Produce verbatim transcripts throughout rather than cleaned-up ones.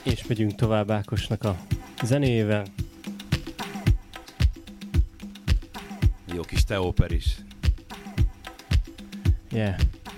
És megyünk tovább Ákosnak a zenével. Jó kis Teóper is. Yeah.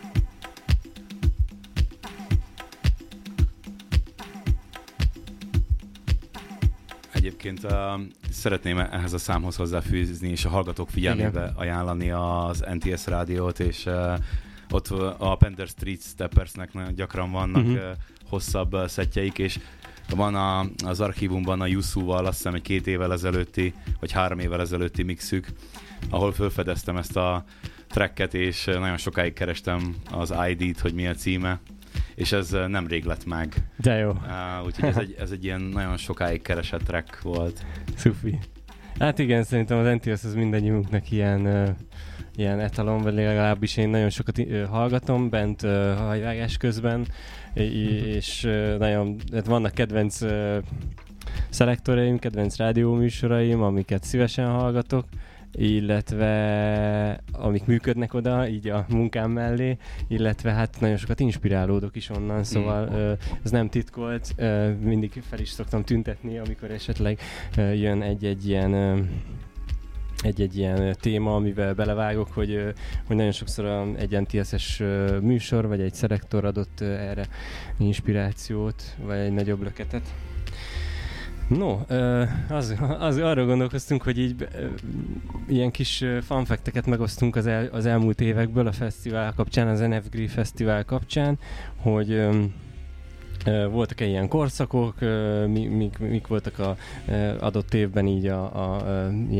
Egyébként uh, szeretném ehhez a számhoz hozzáfűzni, és a hallgatók figyelmébe Igen. ajánlani az en té es rádiót, és uh, ott a Panther Street Steppersnek nagyon gyakran vannak uh-huh. uh, hosszabb uh, szettjeik, és van a, az archívumban a Yusuval, azt hiszem egy két évvel ezelőtti, vagy három évvel ezelőtti mixük, ahol felfedeztem ezt a tracket, és nagyon sokáig kerestem az í dét, hogy mi a címe, és ez nemrég lett meg. De jó. Uh, úgyhogy ez egy, ez egy ilyen nagyon sokáig keresett track volt. Szufi. Hát igen, szerintem az en té es az mindannyiunknak ilyen, uh, ilyen etalon, vagy legalábbis én nagyon sokat uh, hallgatom bent uh, hajvágás közben, és uh, nagyon, hát vannak kedvenc uh, szelektoraim, kedvenc rádióműsoraim, amiket szívesen hallgatok, illetve amik működnek oda, így a munkám mellé, illetve hát nagyon sokat inspirálódok is onnan, szóval mm. uh, ez nem titkolt, uh, mindig fel is szoktam tüntetni, amikor esetleg uh, jön egy-egy ilyen uh, egy-egy ilyen téma, amivel belevágok, hogy, hogy nagyon sokszor egy en té es-es műsor, vagy egy szelektor adott erre inspirációt, vagy egy nagyobb löketet. No, az, az, arra gondolkoztunk, hogy így ilyen kis funfacteket megosztunk az, el, az elmúlt évekből a fesztivál kapcsán, az en ef gé fesztivál kapcsán, hogy voltak-e ilyen korszakok, mik, mik voltak az adott évben így a, a, a